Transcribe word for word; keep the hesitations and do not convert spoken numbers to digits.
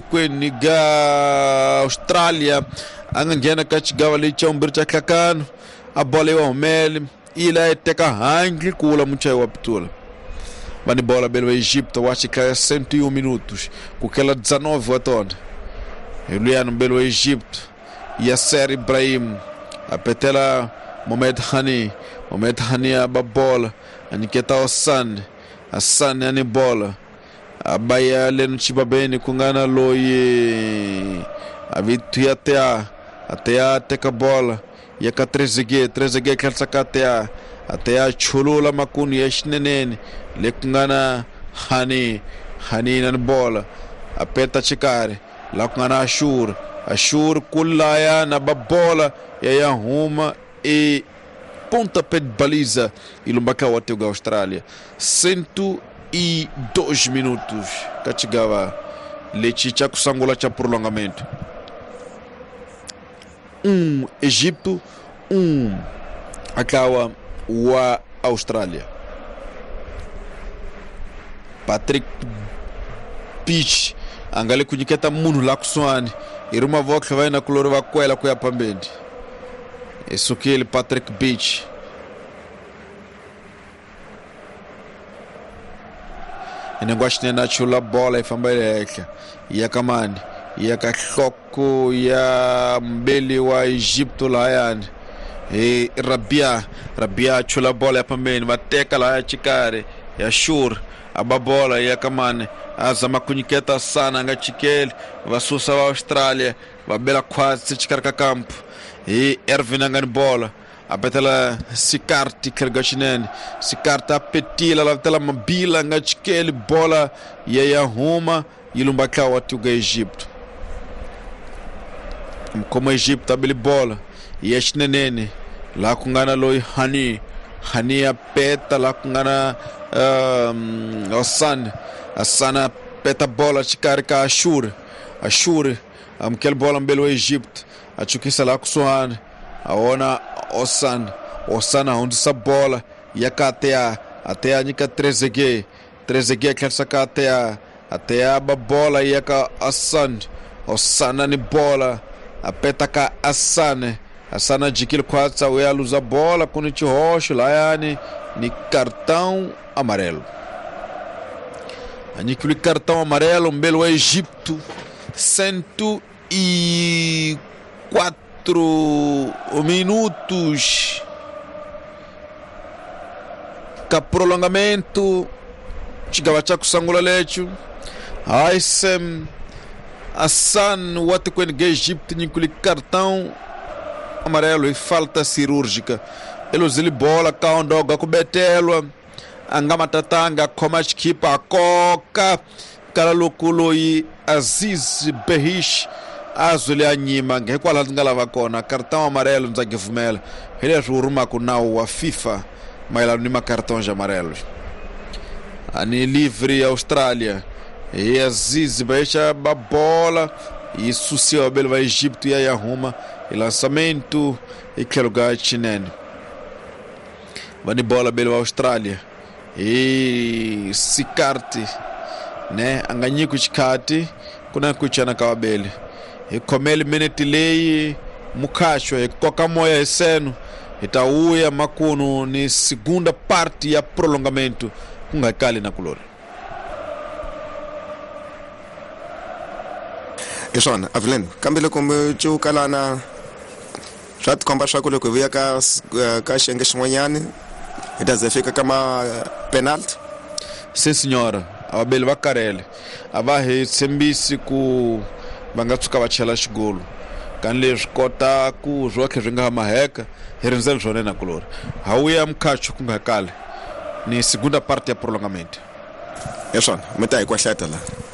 kweni ga Austrália anga nghena ka xigava lexi xa vumbirhi xa nhlakano, a bola yi wa humele yi la yi teka handle ku vula muchayi wa pitula. Vani bola belo Egipto wa xika cento e um minutos ku kela dezenove wa tona. Juliano belo Egipto Yasser Ibrahim apetela Mohamed Hani, Mohamed Hani aba bola aniketa Hassan, Hassan ani bola abaya leno chibabeni kungana loyi avitu até até até a bola e a Trezeguet Trezeguet khalsaka até até a chulula makuni yashneneni le kungana Hani Hani na bola apeta chikare la kungana Ashur Ashur kulaya na babola ya yahuma e pontapé de baliza e lumbaka o teu Austrália cento e dois minutos kachigava lechi cha kusangula cha prolongamento. Um Egito, um akawa wa Austrália. Patrick Beach angale kunyiketa munu la kuswani iruma voka vai na kuloro va kwela ku ya pambeni. Esukele Patrick Beach inengwashine na chula bola ifamba ilekha yakamani yakahloko ya mbele wa Egipto layani e Rabia Rabia chula bola ya pambeni vateka la ya chikare ya Shur ababola yakamani azama kunyiketa sana nga chikele vasusa wa Austrália vabela quase chikara ka campo e Ervin angani bola apetela Sikarti kergashineni Sikarti apetila la tela mabila nga chikele bola ya yahuma yilumbaka watu ga Egipto como Egipto abili bola yashneneni la kungana loyi Hani Hani apeta la kungana um, Hassan Hassan apeta bola chikari ka Ashur Ashur amkel bola mbelo Egipto achukisa la kusuhana aona Osan Osan ahundisa bola yaka atea atea nika Trezeguet Trezeguet khalsaka atea atea ba bola yaka Hassan Osan ni bola apeta ka Hassan Hassan jikil kwatsa uya luza bola kuni chihosho lá yani ni cartão amarelo anikuli cartão amarelo mbelo Egipto cento e quatro minutos ka prolongamento chigava cha kusangula lecho Aissem Hassan wate kwen Egipto ninkuli cartão amarelo e falta cirúrgica elozili bola kaondoga kubetelwa angama tatanga koma chikipa koka kala lokulo yi Aziz Behish azuli anyima ngekwala ngalava kona cartão amarelo nzagivumela ele ruruma kunao wa FIFA maila ni cartões amarelos ani livre Austrália e Aziz Behish ba bola e sucio belo vai Egipto e aí arruma e lançamento e que lugar chinene vani bola belo Austrália e Sikarti né anganyiko chikati kuna kuchana kawabele e komele menetilei mukasho e koka moya eseno itauya makuno ni segunda parte ya prolongamento kungakali na kulori. Isona Avelino kambile kumbe chukalana shat kwamba shakule kuvia ka ka shenge shimonyani itazefika kama penalty. Sim senhora ababeli vakarele abahe sembisi ku bangatsuka vachela xigolo kanleswi kota ku zwoke zwi nga maheka hi rindzele zwone na kulori hauya mkhacho ku nga kale ni segunda parte ya prolongamento. Isona mita hi kwahleta la